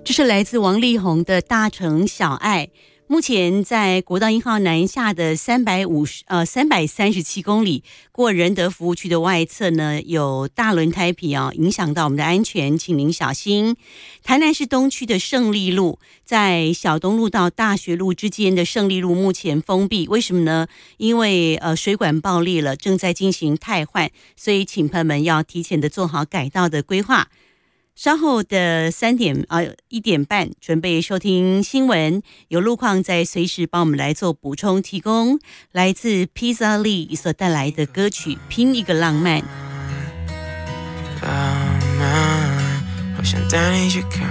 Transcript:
这是来自王力宏的大城小爱。目前在国道1号南下的337公里过仁德服务区的外侧呢，有大轮胎皮影响到我们的安全，请您小心。台南市东区的胜利路，在小东路到大学路之间的胜利路目前封闭，为什么呢？因为水管爆裂了，正在进行汰换，所以请朋友们要提前的做好改道的规划。稍后的1点半准备收听新闻，有路况在随时帮我们来做补充提供。来自披萨利所带来的歌曲《拼一个浪漫》。 好想带你去看